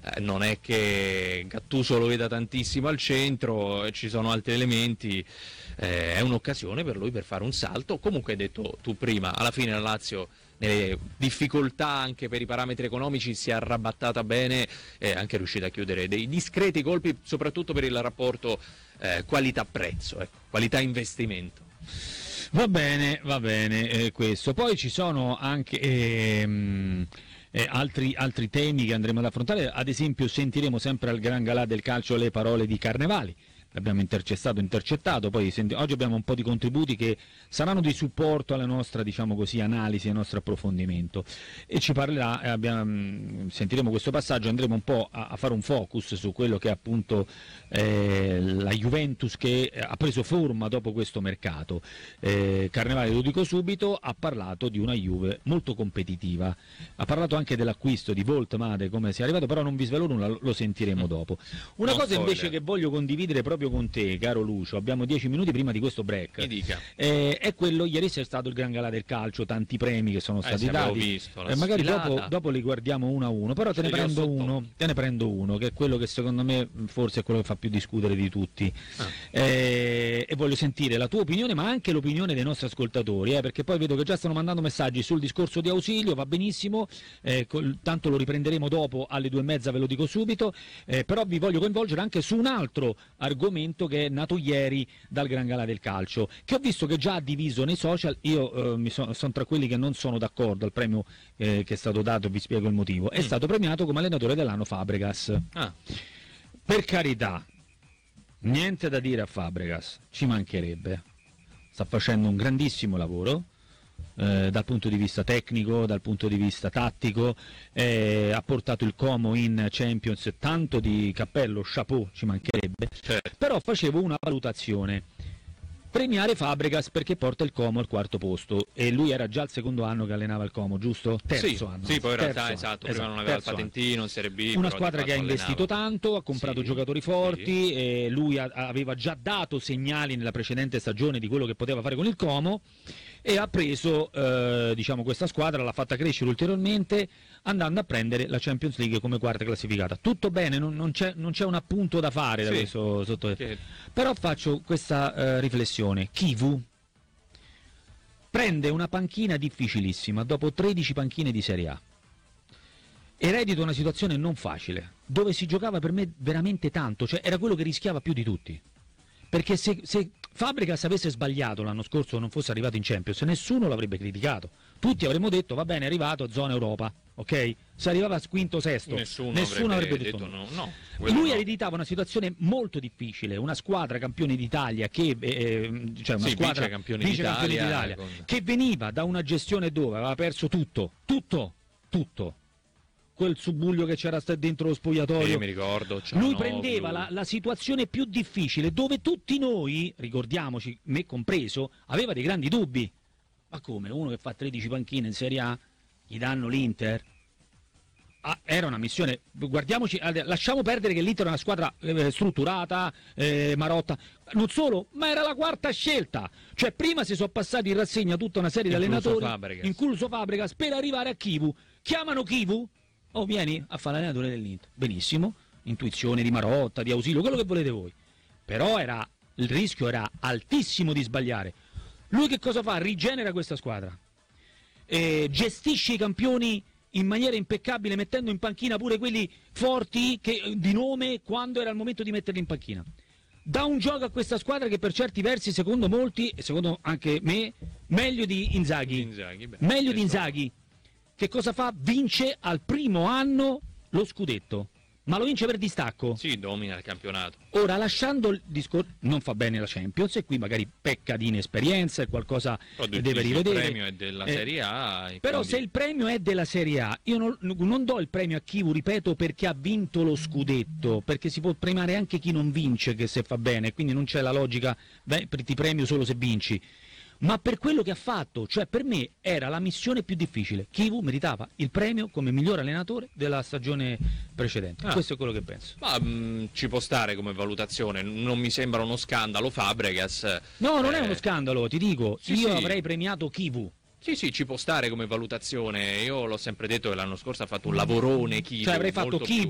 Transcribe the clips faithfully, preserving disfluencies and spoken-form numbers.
eh, non è che Gattuso lo veda tantissimo al centro, ci sono altri elementi, eh, è un'occasione per lui per fare un salto. Comunque hai detto tu prima, alla fine la Lazio nelle difficoltà anche per i parametri economici si è arrabattata bene, è anche riuscita a chiudere dei discreti colpi, soprattutto per il rapporto eh, qualità-prezzo, ecco, qualità-investimento. Va bene, va bene eh, questo. Poi ci sono anche ehm, eh, altri, altri temi che andremo ad affrontare, ad esempio sentiremo sempre al Gran Galà del calcio le parole di Carnevali. L'abbiamo intercettato, intercettato, poi senti, oggi abbiamo un po' di contributi che saranno di supporto alla nostra, diciamo così, analisi, al nostro approfondimento, e ci parlerà, eh, abbiamo, sentiremo questo passaggio, andremo un po' a, a fare un focus su quello che è appunto eh, la Juventus che ha preso forma dopo questo mercato. Eh, Carnevale, lo dico subito, ha parlato di una Juve molto competitiva, ha parlato anche dell'acquisto di Voltmade, come sia arrivato, però non vi svelo nulla, lo sentiremo dopo. Una non cosa invece spoiler. che voglio condividere proprio con te, caro Lucio, abbiamo dieci minuti prima di questo break. Mi dica. Eh, è quello, ieri è stato il Gran Galà del calcio, tanti premi che sono stati eh, dati. Visto, eh, magari sfilata. dopo, dopo li guardiamo uno a uno, però te ne, prendo uno, te ne prendo uno, che è quello che secondo me forse è quello che fa più discutere di tutti. Ah. Eh, e voglio sentire la tua opinione, ma anche l'opinione dei nostri ascoltatori, eh, perché poi vedo che già stanno mandando messaggi sul discorso di Ausilio, va benissimo, eh, col, tanto lo riprenderemo dopo alle due e mezza, ve lo dico subito, eh, però vi voglio coinvolgere anche su un altro argomento che è nato ieri dal Gran Galà del calcio, che ho visto che già ha diviso nei social. Io eh, mi so, sono tra quelli che non sono d'accordo al premio eh, che è stato dato, vi spiego il motivo. È mm. stato premiato come allenatore dell'anno Fabregas. Ah. Per carità, niente da dire a Fabregas, ci mancherebbe, sta facendo un grandissimo lavoro eh, dal punto di vista tecnico, dal punto di vista tattico, eh, ha portato il Como in Champions, tanto di cappello, chapeau, ci mancherebbe, certo. Però facevo una valutazione: premiare Fabregas perché porta il Como al quarto posto, e lui era già il secondo anno che allenava il Como, giusto? Terzo sì, anno. Sì, poi in realtà terzo esatto, anno, prima non aveva il patentino, in Serie B. Una squadra che ha investito allenava. tanto, ha comprato sì, giocatori forti, sì. E lui a, aveva già dato segnali nella precedente stagione di quello che poteva fare con il Como, e ha preso eh, diciamo questa squadra, l'ha fatta crescere ulteriormente, andando a prendere la Champions League come quarta classificata. Tutto bene, non, non, c'è, non c'è un appunto da fare da sì, questo sotto. Che... Però faccio questa eh, riflessione: Chivu prende una panchina difficilissima dopo tredici panchine di Serie A, eredita una situazione non facile, dove si giocava per me veramente tanto, cioè era quello che rischiava più di tutti, perché se, se Fabregas avesse sbagliato l'anno scorso e non fosse arrivato in Champions, nessuno l'avrebbe criticato, tutti avremmo detto va bene, è arrivato a zona Europa, ok? Se arrivava a quinto sesto, nessuno, nessuno avrebbe, avrebbe detto, detto no. no. Lui no. ereditava una situazione molto difficile, una squadra campione d'Italia che eh, cioè una sì, squadra vice campione vice d'Italia, campione d'Italia con... che veniva da una gestione dove aveva perso tutto, tutto, tutto. Quel subbuglio che c'era dentro lo spogliatoio, io mi ricordo, lui prendeva la, la situazione più difficile, dove tutti noi, ricordiamoci, me compreso, aveva dei grandi dubbi. Ma come? Uno che fa tredici panchine in Serie A, gli danno l'Inter? Ah, era una missione, guardiamoci, lasciamo perdere che l'Inter è una squadra eh, strutturata, eh, Marotta, non solo, ma era la quarta scelta, cioè prima si sono passati in rassegna tutta una serie di allenatori, Fabregas. incluso Fabregas, per arrivare a Chivu. Chiamano Chivu? Oh, vieni a fare l'allenatore dell'Inter. Benissimo, intuizione di Marotta, di Ausilio, quello che volete voi. Però era, il rischio era altissimo di sbagliare. Lui che cosa fa? Rigenera questa squadra. E gestisce i campioni in maniera impeccabile, mettendo in panchina pure quelli forti che, di nome, quando era il momento di metterli in panchina. Dà un gioco a questa squadra che per certi versi, secondo molti, e secondo anche me, meglio di Inzaghi. Inzaghi beh, meglio di Inzaghi. Che cosa fa? Vince al primo anno lo scudetto, ma lo vince per distacco. Sì, domina il campionato. Ora, lasciando il discorso, non fa bene la Champions, e qui magari pecca di inesperienza e qualcosa che deve rivedere. Il premio è della eh, Serie A. Però quindi... se il premio è della Serie A, io non, non do il premio a Chivu, ripeto, perché ha vinto lo scudetto, perché si può premiare anche chi non vince, che se fa bene, quindi non c'è la logica, beh, ti premio solo se vinci. Ma per quello che ha fatto, cioè per me era la missione più difficile. Chivu meritava il premio come miglior allenatore della stagione precedente. Ah. Questo è quello che penso. Ma mh, ci può stare come valutazione, non mi sembra uno scandalo Fabregas. No, non eh... è uno scandalo, ti dico, sì, io sì. avrei premiato Chivu. Sì, sì, ci può stare come valutazione. Io l'ho sempre detto che l'anno scorso ha fatto un lavorone Chivu. Cioè avrei fatto Chivu,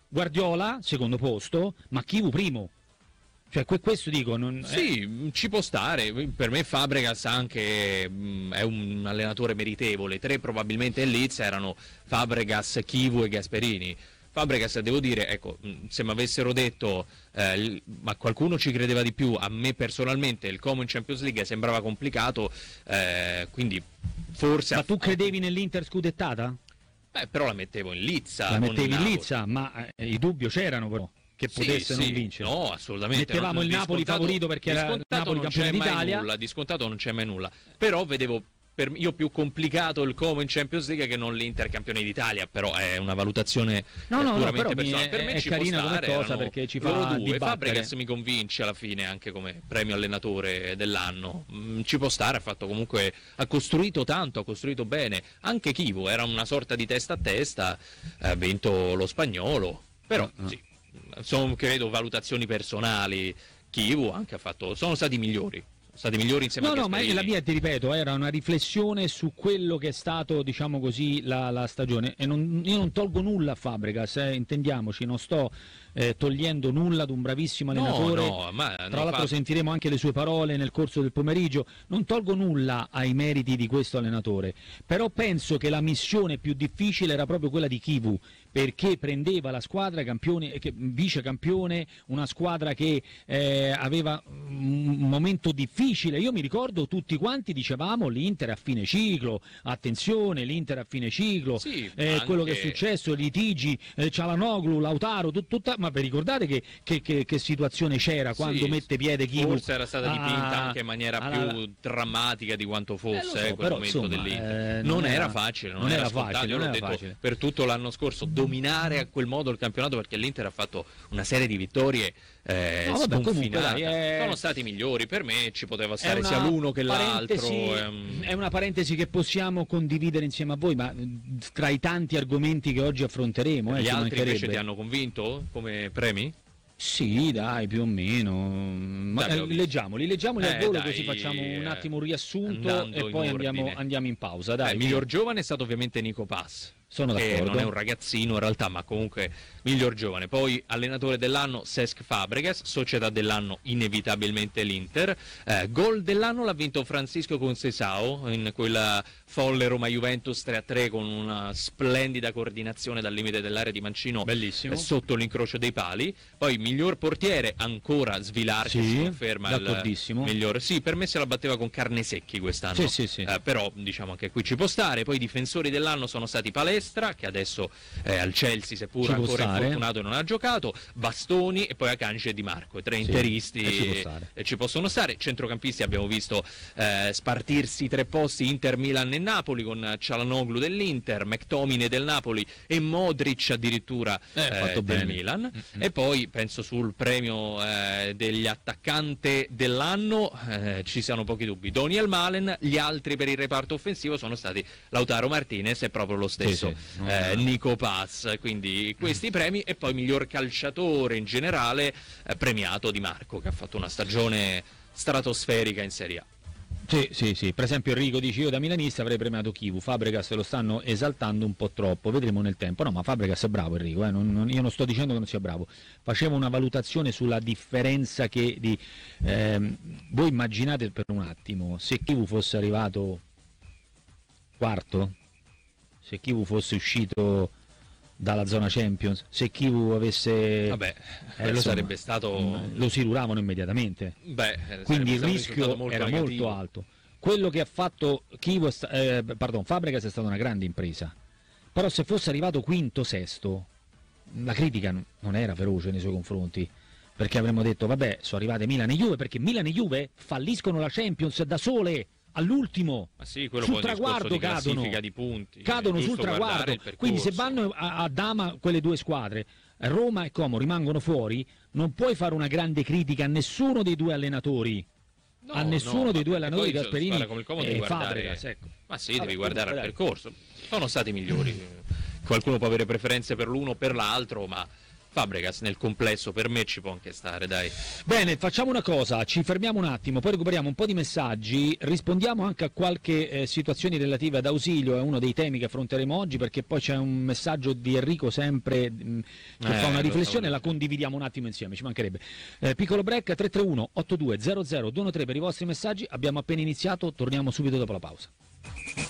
Guardiola secondo posto, ma Chivu primo. Cioè questo dico non... Sì, eh. ci può stare. Per me Fabregas anche mh, è un allenatore meritevole. Tre probabilmente in Leeds erano Fabregas, Chivu e Gasperini. Fabregas, devo dire, ecco, se mi avessero detto eh, ma qualcuno ci credeva di più, a me personalmente il Como in Champions League sembrava complicato, eh, quindi forse... Ma tu credevi nell'Inter scudettata? Beh, però la mettevo in lizza. La mettevi in lizza, ma eh, i dubbi c'erano però che potesse sì, non sì. vincere. No, assolutamente. Mettevamo non, il Napoli favorito perché era il Napoli campione d'Italia. Nulla, di scontato non c'è mai nulla. Però vedevo per io più complicato il Como in Champions League che non l'Inter campione d'Italia, però è una valutazione no, no, puramente no, personale. È, per me è ci carina può stare, come cosa perché ci fa due. dibattere. Fabregas mi convince alla fine anche come premio allenatore dell'anno. Mm, ci può stare, ha fatto comunque ha costruito tanto, ha costruito bene. Anche Chivu era una sorta di testa a testa, ha vinto lo spagnolo, però no, no. sì. Sono credo valutazioni personali. Chivu anche ha fatto sono stati migliori stati migliori insieme no, a no, Gasperini. ma la mia, ti ripeto, era una riflessione su quello che è stato, diciamo così, la, la stagione. E non, io non tolgo nulla a Fabregas, eh, intendiamoci, non sto eh, togliendo nulla ad un bravissimo allenatore. No, no, ma tra l'altro fa... sentiremo anche le sue parole nel corso del pomeriggio. Non tolgo nulla ai meriti di questo allenatore, però penso che la missione più difficile era proprio quella di Chivu, perché prendeva la squadra campione, vice campione, una squadra che eh, aveva un momento difficile. Io mi ricordo tutti quanti dicevamo l'Inter a fine ciclo, attenzione l'Inter a fine ciclo, sì, eh, anche... quello che è successo, litigi, eh, Cialanoglu, Lautaro, tut, tutta, ma vi ricordate che, che, che, che situazione c'era quando sì, mette piede Chivu? Forse era stata dipinta anche in maniera alla... più drammatica di quanto fosse eh, so, eh, quel però, momento insomma, dell'Inter. Eh, non, non era, era facile, non, non era, era facile, non era detto, facile. Per tutto l'anno scorso dominare a quel modo il campionato, perché l'Inter ha fatto una serie di vittorie eh, no, vabbè, comunque, dai, è... sono stati migliori. Per me ci poteva stare sia l'uno che l'altro. Ehm... È una parentesi che possiamo condividere insieme a voi, ma tra i tanti argomenti che oggi affronteremo eh, gli altri invece ti hanno convinto come premi? Sì, dai, più o meno. Ma, dai, eh, leggiamoli, leggiamoli eh, al volo, dai, così facciamo un attimo un riassunto e poi andiamo, andiamo in pausa. Dai, il miglior giovane è stato ovviamente Nico Pass. Sono d'accordo. Non è un ragazzino in realtà, ma comunque miglior giovane. Poi allenatore dell'anno Cesc Fabregas, società dell'anno inevitabilmente l'Inter. Eh, gol dell'anno l'ha vinto Francisco Conceição in quella folle Roma-Juventus tre a tre con una splendida coordinazione dal limite dell'area di Mancino. Bellissimo. Eh, sotto l'incrocio dei pali. Poi miglior portiere ancora Svilar, sì, che si conferma il migliore. Sì, per me se la batteva con Carnesecchi quest'anno. Sì, sì, sì. Eh, però diciamo che qui ci può stare. Poi i difensori dell'anno sono stati Palestra, che adesso è al Chelsea, seppur ancora infortunato e non ha giocato, Bastoni e poi Akanji e Di Marco, tre sì, interisti e ci, e ci possono stare. Centrocampisti abbiamo visto eh, spartirsi tre posti Inter, Milan e Napoli, con Cialanoglu dell'Inter, McTominay del Napoli e Modric addirittura eh, eh, del bene. Milan. Mm-hmm. E poi penso sul premio eh, degli attaccanti dell'anno eh, ci siano pochi dubbi. Daniel Malen, gli altri per il reparto offensivo sono stati Lautaro Martinez e proprio lo stesso sì, sì. Eh, Nico Paz, quindi questi premi. E poi miglior calciatore in generale eh, premiato Di Marco, che ha fatto una stagione stratosferica in Serie A. Sì, sì, sì, per esempio Enrico dice: io da milanista avrei premiato Chivu, Fabregas lo stanno esaltando un po' troppo, vedremo nel tempo. No, ma Fabregas è bravo Enrico, eh? non, non, io non sto dicendo che non sia bravo, facevo una valutazione sulla differenza che di... Ehm, voi immaginate per un attimo, se Chivu fosse arrivato quarto, se Chivu fosse uscito dalla zona Champions, se Chivu avesse vabbè eh, lo sarebbe stato lo siluravano immediatamente. Beh, quindi il rischio molto era negativo. molto alto. Quello che ha fatto Chivu eh, pardon, Fabregas è stata una grande impresa, però se fosse arrivato quinto, sesto, la critica non era feroce nei suoi confronti, perché avremmo detto vabbè, sono arrivate Milan e Juve, perché Milan e Juve falliscono la Champions da sole all'ultimo, ma sì, quello sul traguardo di cadono, di punti, cadono sul traguardo, quindi se vanno a, a dama quelle due squadre, Roma e Como rimangono fuori, non puoi fare una grande critica a nessuno dei due allenatori, no, a nessuno no, dei due allenatori, Gasperini e Fabregas, ecco. Ma sì, devi guardare al percorso, sono stati migliori, qualcuno può avere preferenze per l'uno o per l'altro, ma Fabregas nel complesso per me ci può anche stare, dai. Bene, facciamo una cosa, ci fermiamo un attimo, poi recuperiamo un po' di messaggi, rispondiamo anche a qualche eh, situazione relativa ad Ausilio, è uno dei temi che affronteremo oggi, perché poi c'è un messaggio di Enrico sempre mh, che Eh, fa una lo riflessione, stavo la condividiamo un attimo insieme, ci mancherebbe. Eh, piccolo break, tre tre uno otto due zero zero due uno tre per i vostri messaggi, abbiamo appena iniziato, torniamo subito dopo la pausa.